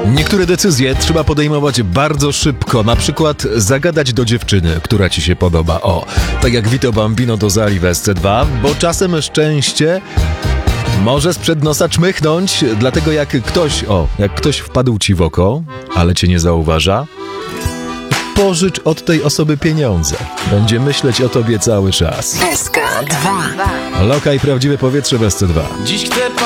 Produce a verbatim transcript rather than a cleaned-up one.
Niektóre decyzje trzeba podejmować bardzo szybko, na przykład zagadać do dziewczyny, która ci się podoba. O, tak jak Vito Bambino do Zali w S C dwa, bo czasem szczęście może sprzed nosa czmychnąć, dlatego jak ktoś, o, jak ktoś wpadł ci w oko, ale cię nie zauważa, pożycz od tej osoby pieniądze. Będzie myśleć o tobie cały czas. S K dwa. Lokaj prawdziwe powietrze w S C dwa. Dziś chcę